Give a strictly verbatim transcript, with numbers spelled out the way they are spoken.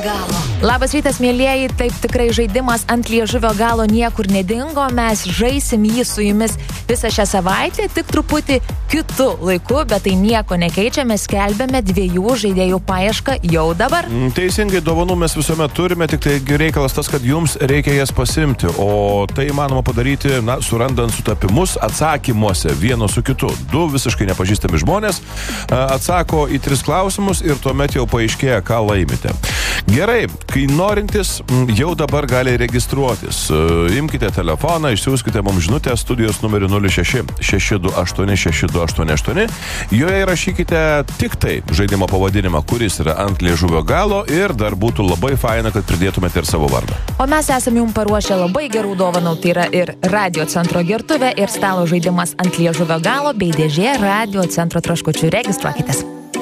galo. Labas rytas, mėlieji, taip tikrai žaidimas ant liežuvio galo niekur nedingo, mes žaisim jį su jumis visą šią savaitę, tik truputį kitų laikų, bet tai nieko nekeičia, mes skelbėme dviejų žaidėjų paiešką jau dabar. Teisingai, dovanų mes visuomet turime, tik tai reikalas tas, kad jums reikia jas pasimti, o tai įmanoma padaryti, na, surandant sutapimus atsakymuose vieno su kitu. Du visiškai nepažįstami žmonės atsako į tris klausimus ir tuomet jau paaiškėja, ką laimite. Gerai, kai norintis jau dabar gali registruotis. Imkite telefoną, išsiųskite mums žinutę studijos numeriu nulis šeši šeši du aštuoni šeši du aštuoni aštuoni. Joje įrašykite tik tai žaidimo pavadinimą, kuris yra ant liežuvio galo ir dar būtų labai faina, kad pridėtumėte ir savo vardą. O mes esame jums paruošę labai gerų dovanų, tai yra ir Radio Centro gertuvė, ir stalo žaidimas ant liežuvio galo bei dėžė Radio Centro traškučių. Registruokitės.